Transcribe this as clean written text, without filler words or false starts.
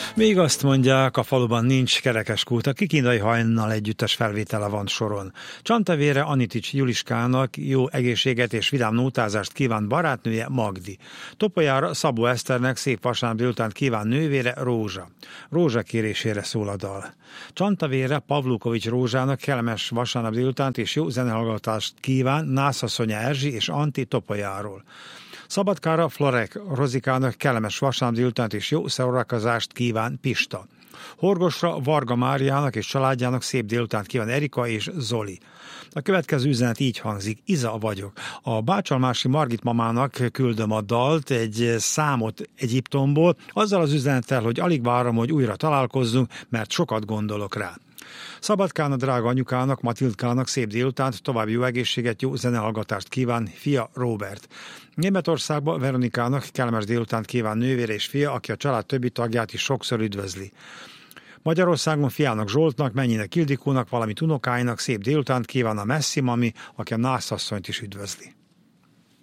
Még azt mondják, a faluban nincs kerekeskút, a Kikindai Hajnal együttes felvétele van soron. Csantavére Anitics Juliskának jó egészséget és vidám nótázást kíván barátnője Magdi. Topolyára Szabó Eszternek szép vasárnap délután kíván nővére Rózsa. Rózsa kérésére szól a dal. Csantavére Pavlukovics Rózsának kellemes vasárnap délutánt és jó zenehallgatást kíván Nászasszonya Erzsi és Anti Topolyáról. Szabadkára Florek Rozikának kellemes vasárnap délutánt és jó szórakozást kíván Pista. Horgosra Varga Máriának és családjának szép délutánt kíván Erika és Zoli. A következő üzenet így hangzik: Iza vagyok. A bácsalmási Margit mamának küldöm a dalt, egy számot Egyiptomból, azzal az üzenettel, hogy alig várom, hogy újra találkozzunk, mert sokat gondolok rá. Szabadkán a drága anyukának, Matildkának szép délutánt, további jó egészséget, jó zenehallgatást kíván fia Róbert. Németországba Veronikának kellemes délutánt kíván nővére és fia, aki a család többi tagját is sokszor üdvözli. Magyarországon fiának Zsoltnak, mennyinek Ildikónak, valamint unokáinak szép délutánt kíván a Messzi mami, aki a Nászasszonyt is üdvözli.